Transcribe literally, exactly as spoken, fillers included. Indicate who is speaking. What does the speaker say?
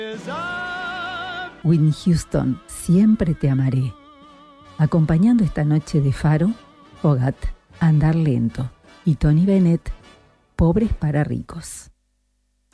Speaker 1: Whitney Houston, Siempre te amaré. Acompañando esta noche de Faro, Fogat, Andar lento. Y Tony Bennett, Pobres para ricos.